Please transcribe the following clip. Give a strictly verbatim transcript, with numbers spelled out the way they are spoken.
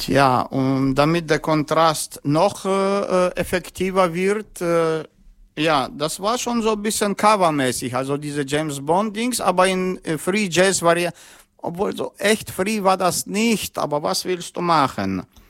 Tja, und damit der Kontrast noch äh, effektiver wird, äh, ja, das war schon so ein bisschen covermäßig, also diese James Bond-Dings, aber in äh, Free Jazz war ja, obwohl so echt free war das nicht, aber was willst du machen?